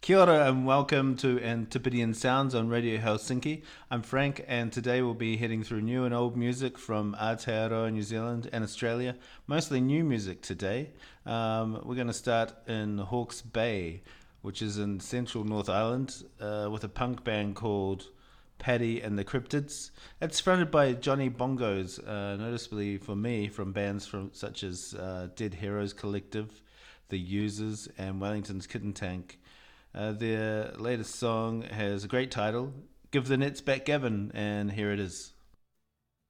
Kia ora and welcome to Antipodean Sounds on Radio Helsinki. I'm Frank, and today we'll be heading through new and old music from Aotearoa, New Zealand and Australia. Mostly new music today. We're going to start in Hawke's Bay, which is in central North Island, with a punk band called Paddy and the Cryptids. It's fronted by Johnny Bongos, noticeably for me from bands such as Dead Heroes Collective, The Users, and Wellington's Kitten Tank. Their latest song has a great title, Give the Nets Back Gavin, and here it is.